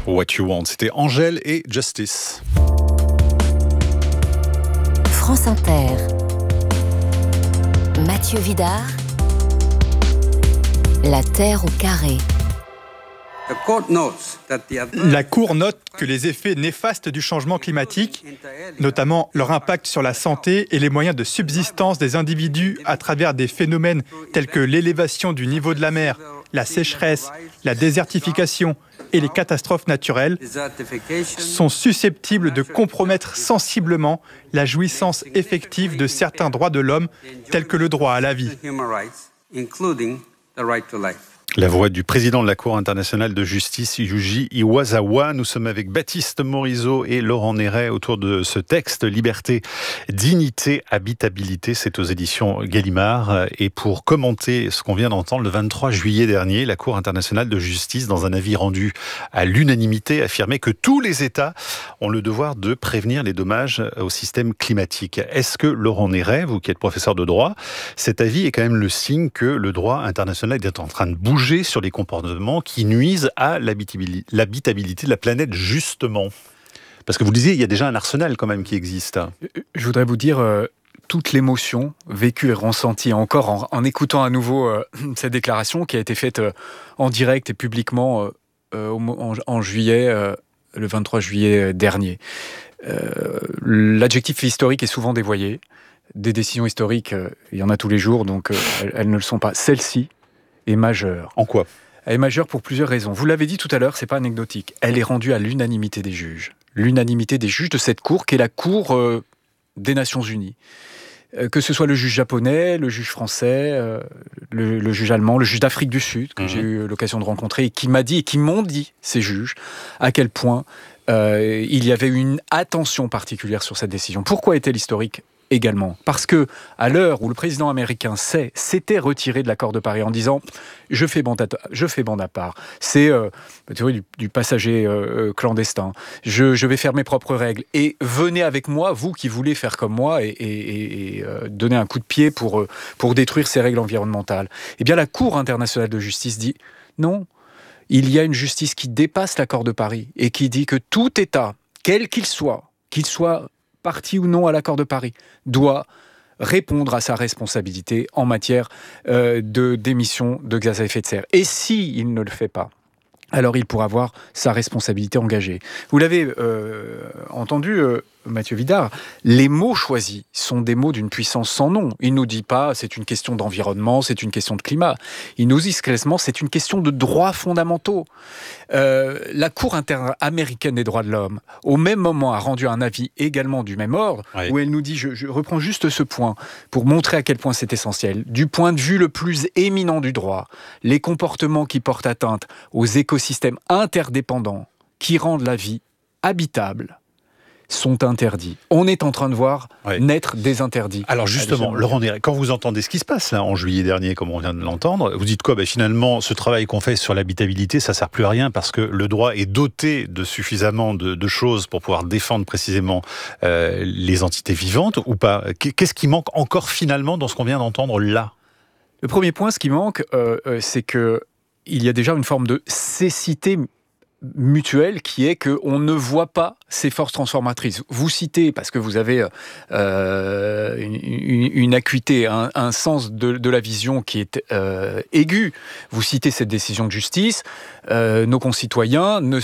What You Want. C'était Angèle et Justice. France Inter. Mathieu Vidard. La Terre au carré. La Cour note que les effets néfastes du changement climatique, notamment leur impact sur la santé et les moyens de subsistance des individus à travers des phénomènes tels que l'élévation du niveau de la mer, la sécheresse, la désertification et les catastrophes naturelles, sont susceptibles de compromettre sensiblement la jouissance effective de certains droits de l'homme, tels que le droit à la vie. La voix du président de la Cour internationale de justice, Yuji Iwasawa. Nous sommes avec Baptiste Morisot et Laurent Néret autour de ce texte, Liberté, Dignité, Habitabilité. C'est aux éditions Gallimard. Et pour commenter ce qu'on vient d'entendre, le 23 juillet dernier, la Cour internationale de justice, dans un avis rendu à l'unanimité, affirmait que tous les États ont le devoir de prévenir les dommages au système climatique. Est-ce que, Laurent Néret, vous qui êtes professeur de droit, cet avis est quand même le signe que le droit international est en train de bouger sur les comportements qui nuisent à l'habitabilité de la planète, justement? Parce que vous le disiez, il y a déjà un arsenal quand même qui existe. Je voudrais vous dire toute l'émotion vécue et ressentie encore en écoutant à nouveau cette déclaration qui a été faite en direct et publiquement en juillet, le 23 juillet dernier. L'adjectif historique est souvent dévoyé. Des décisions historiques, il y en a tous les jours, donc elles ne le sont pas. Celle-ci est majeure. En quoi ? Elle est majeure pour plusieurs raisons. Vous l'avez dit tout à l'heure, c'est pas anecdotique. Elle est rendue à l'unanimité des juges. L'unanimité des juges de cette cour, qui est la cour des Nations Unies. Que ce soit le juge japonais, le juge français, le juge allemand, le juge d'Afrique du Sud, que j'ai eu l'occasion de rencontrer, et qui m'a dit, et qui m'ont dit, ces juges, à quel point il y avait une attention particulière sur cette décision. Pourquoi est-elle historique ? Également. Parce que, à l'heure où le président américain s'était retiré de l'accord de Paris en disant « je fais bande à part, c'est la théorie du passager clandestin, je vais faire mes propres règles, et venez avec moi, vous qui voulez faire comme moi, et donner un coup de pied pour détruire ces règles environnementales ». Eh bien, la Cour internationale de justice dit « non, il y a une justice qui dépasse l'accord de Paris, et qui dit que tout État, quel qu'il soit parti ou non à l'accord de Paris, doit répondre à sa responsabilité en matière d'émissions de gaz à effet de serre. Et s'il ne le fait pas, alors il pourra avoir sa responsabilité engagée. Vous l'avez entendu, Mathieu Vidard, les mots choisis sont des mots d'une puissance sans nom. Il ne nous dit pas c'est une question d'environnement, c'est une question de climat. Il nous dit clairement c'est une question de droits fondamentaux. La Cour interaméricaine des droits de l'homme, au même moment, a rendu un avis également du même ordre, où elle nous dit, je reprends juste ce point pour montrer à quel point c'est essentiel, du point de vue le plus éminent du droit, les comportements qui portent atteinte aux écosystèmes interdépendants qui rendent la vie habitable sont interdits. On est en train de voir naître des interdits. Alors justement, Laurent Néret, quand vous entendez ce qui se passe là en juillet dernier, comme on vient de l'entendre, vous dites quoi ? Finalement, ce travail qu'on fait sur l'habitabilité, ça sert plus à rien parce que le droit est doté de suffisamment de choses pour pouvoir défendre précisément les entités vivantes ou pas ? Qu'est-ce qui manque encore finalement dans ce qu'on vient d'entendre là ? Le premier point, ce qui manque, c'est que il y a déjà une forme de cécité mutuelle qui est qu'on ne voit pas ces forces transformatrices. Vous citez, parce que vous avez une acuité, un sens de la vision qui est aigu, vous citez cette décision de justice, nos concitoyens ne